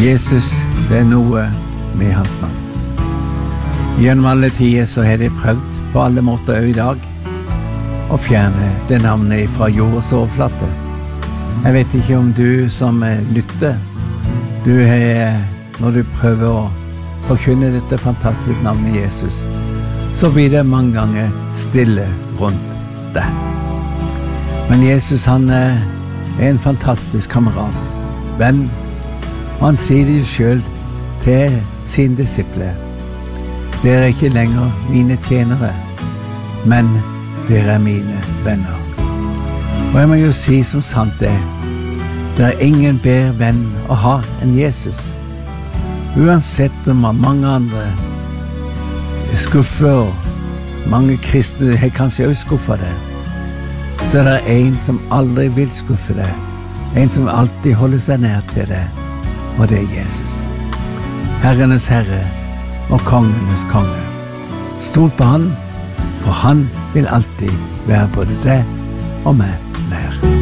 Jesus, det noe med hans navn. Gjennom alle tider så har de prøvd på alle måter også i dag å fjerne det navnet fra jordens overflate. Jeg vet ikke om du som lytter, når du prøver å forkynne dette fantastiske navnet Jesus, så blir det mange ganger stille rundt deg. Men Jesus, han en fantastisk kamerat, venn, og han sier det jo selv til sine disipler. Dere ikke lenger mine tjenere, men dere mine venner. Og jeg må jo si som sant det er ingen bedre venn å ha enn Jesus. Uansett om mange andre skuffer, og mange kristne har kanskje også skuffet det, så er det en som aldri vil skuffe det, en som alltid holder seg nær til det, og det er Jesus. Herrenes Herre og kongenes konge. Stol på han, for han vil alltid være både deg og meg.